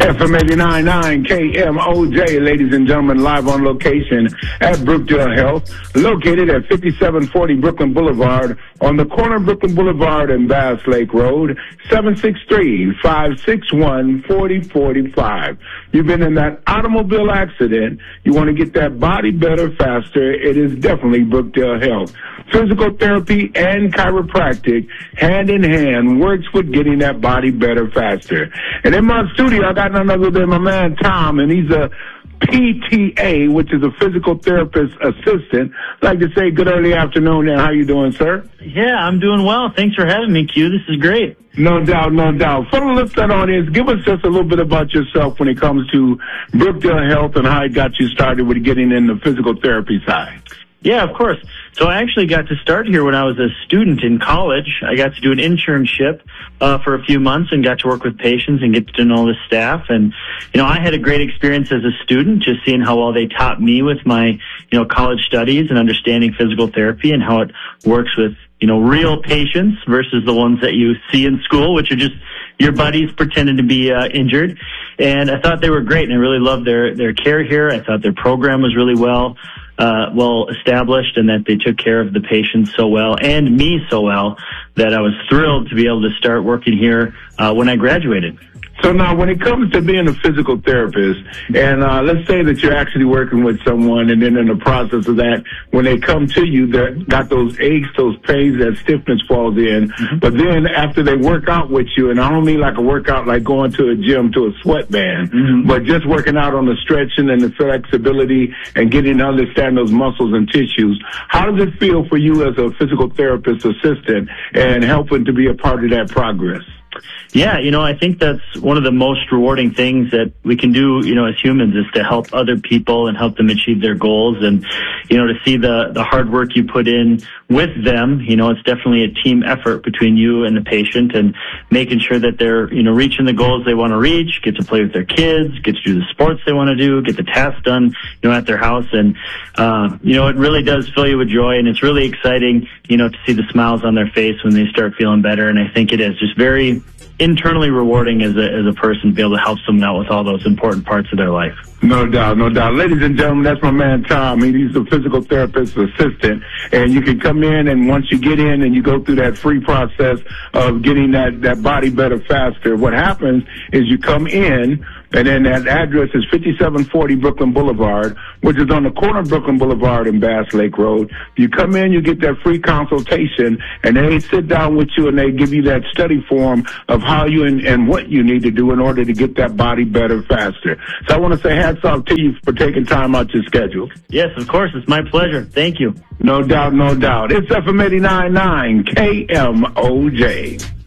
FM 89.9 KMOJ, ladies and gentlemen, live on location at Brookdale Health, located at 5740 Brooklyn Boulevard, on the corner of Brooklyn Boulevard and Bass Lake Road, 763-561-4045. You've been in that automobile accident. You want to get that body better faster. It is definitely Brookdale Health. Physical therapy and chiropractic, hand in hand, works with getting that body better faster. And in my studio, I got none other than my man Tom, and he's a PTA, which is a physical therapist assistant. I'd like to say good early afternoon, and how you doing, sir? Yeah, I'm doing well. Thanks for having me, Q. This is great. No doubt, no doubt. For the listener audience, give us just a little bit about yourself when it comes to Brookdale Health and how it got you started with getting in the physical therapy side. Yeah, of course. So I actually got to start here when I was a student in college. I got to do an internship for a few months and got to work with patients and get to know the staff. And, I had a great experience as a student, just seeing how well they taught me with my, college studies and understanding physical therapy and how it works with, real patients versus the ones that you see in school, which are just your buddies pretending to be injured. And I thought they were great, and I really loved their care here. I thought their program was really well established, and that they took care of the patients so well and me so well that I was thrilled to be able to start working here when I graduated. So now, when it comes to being a physical therapist, and let's say that you're actually working with someone, and then in the process of that, when they come to you, they got those aches, those pains, that stiffness falls in. Mm-hmm. But then after they work out with you, and I don't mean like a workout like going to a gym to a sweatband, mm-hmm. but just working out on the stretching and the flexibility and getting to understand those muscles and tissues, how does it feel for you as a physical therapist assistant and helping to be a part of that progress? Yeah, I think that's one of the most rewarding things that we can do, as humans, is to help other people and help them achieve their goals. And, to see the hard work you put in with them, it's definitely a team effort between you and the patient, and making sure that they're, reaching the goals they want to reach, get to play with their kids, get to do the sports they want to do, get the tasks done, at their house. And, it really does fill you with joy, and it's really exciting, to see the smiles on their face when they start feeling better. And I think it is just very internally rewarding as a person to be able to help someone out with all those important parts of their life. No doubt, no doubt. Ladies and gentlemen, that's my man Tom. He's a physical therapist assistant, and you can come in, and once you get in and you go through that free process of getting that body better faster, what happens is you come in, and then that address is 5740 Brooklyn Boulevard, which is on the corner of Brooklyn Boulevard and Bass Lake Road. You come in, you get that free consultation, and they sit down with you and they give you that study form of how you and what you need to do in order to get that body better faster. So I want to say hats off to you for taking time out your schedule. Yes, of course. It's my pleasure. Thank you. No doubt, no doubt. It's FM 89.9 KMOJ.